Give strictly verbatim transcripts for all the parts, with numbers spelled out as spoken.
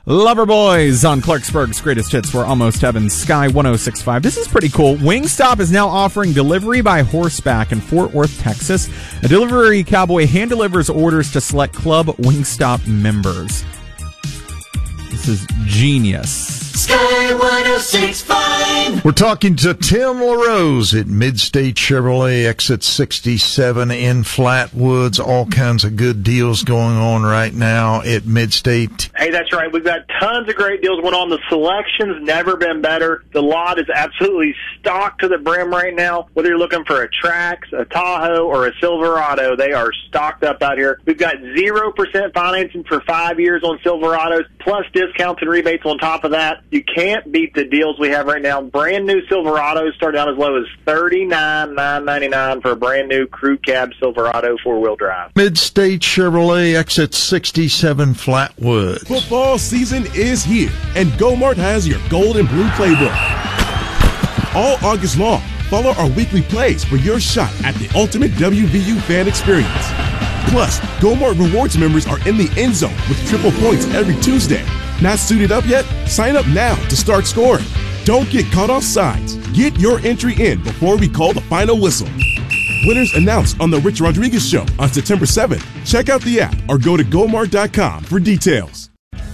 Loverboys on Clarksburg's Greatest Hits for Almost Heaven, Sky one oh six point five. This is pretty cool. Wingstop is now offering delivery by horseback in Fort Worth, Texas. A delivery cowboy hand delivers orders to select Club Wingstop members. This is genius. Sky one oh six point five. We're talking to Tim LaRose at Midstate Chevrolet, exit sixty-seven in Flatwoods. All kinds of good deals going on right now at Midstate. Hey, that's right. We've got tons of great deals going on. The selection's never been better. The lot is absolutely stocked to the brim right now. Whether you're looking for a Trax, a Tahoe, or a Silverado, they are stocked up out here. We've got zero percent financing for five years on Silverados, plus discounts and rebates on top of that. You can't beat the deals we have right now. Brand new Silverados start down as low as thirty-nine thousand nine hundred ninety-nine dollars for a brand new crew cab Silverado four-wheel drive. Midstate Chevrolet, exit sixty-seven Flatwoods. Football season is here, and GoMart has your gold and blue playbook. All August long, follow our weekly plays for your shot at the ultimate W V U fan experience. Plus, GoMart Rewards members are in the end zone with triple points every Tuesday. Not suited up yet? Sign up now to start scoring. Don't get caught off sides. Get your entry in before we call the final whistle. Winners announced on The Rich Rodriguez Show on September seventh. Check out the app or go to gomart dot com for details.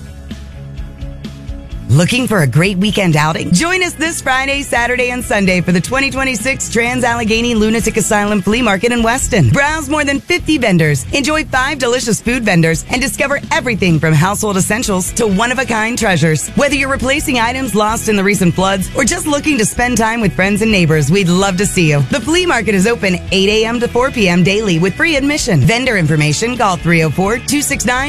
Looking for a great weekend outing? Join us this Friday, Saturday, and Sunday for the twenty twenty-six Trans-Allegheny Lunatic Asylum Flea Market in Weston. Browse more than fifty vendors, enjoy five delicious food vendors, and discover everything from household essentials to one-of-a-kind treasures. Whether you're replacing items lost in the recent floods or just looking to spend time with friends and neighbors, we'd love to see you. The flea market is open eight a.m. to four p.m. daily with free admission. Vendor information, call three oh four, two six nine